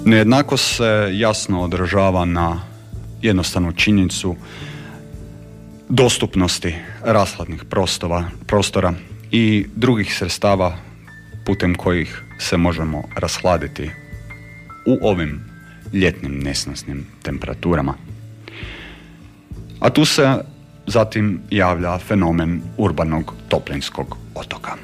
Nejednakost se jasno odražava na jednostavnu činjenicu dostupnosti rashladnih prostora i drugih sredstava putem kojih se možemo rashladiti u ovim ljetnim nesnosnim temperaturama. A tu se zatim javlja fenomen urbanog toplinskog otoka.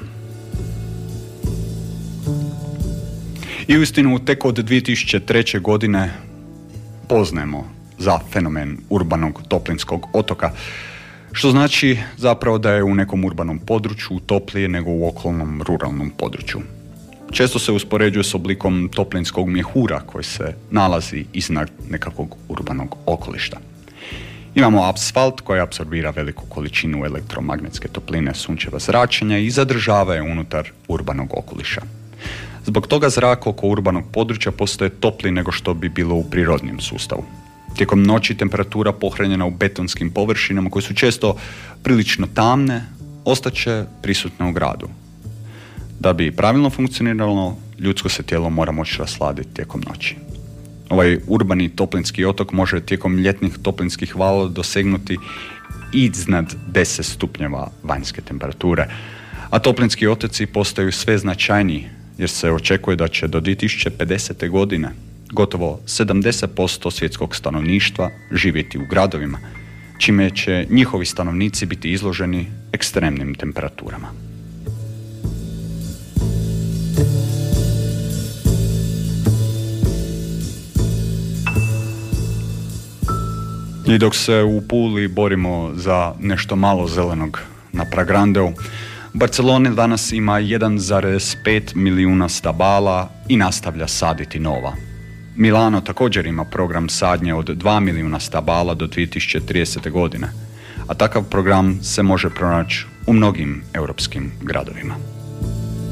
I uistinu tek od 2003. godine poznajemo za fenomen urbanog toplinskog otoka, što znači zapravo da je u nekom urbanom području toplije nego u okolnom ruralnom području. Često se uspoređuje s oblikom toplinskog mjehura koji se nalazi iznad nekakvog urbanog okolišta. Imamo asfalt koji apsorbira veliku količinu elektromagnetske topline sunčeva zračenja i zadržava je unutar urbanog okoliša. Zbog toga zrak oko urbanog područja postaje topliji nego što bi bilo u prirodnim sustavu. Tijekom noći temperatura pohranjena u betonskim površinama koje su često prilično tamne, ostaće prisutna u gradu. Da bi pravilno funkcioniralo, ljudsko se tijelo mora moći rasladiti tijekom noći. Ovaj urbani toplinski otok može tijekom ljetnih toplinskih valova dosegnuti iznad 10 stupnjeva vanjske temperature, a toplinski otoci postaju sve značajniji jer se očekuje da će do 2050. godine gotovo 70% svjetskog stanovništva živjeti u gradovima, čime će njihovi stanovnici biti izloženi ekstremnim temperaturama. I dok se u Puli borimo za nešto malo zelenog na Pragrandeu, Barcelona danas ima 1,5 milijuna stabala i nastavlja saditi nova. Milano također ima program sadnje od 2 milijuna stabala do 2030. godine, a takav program se može pronaći u mnogim europskim gradovima.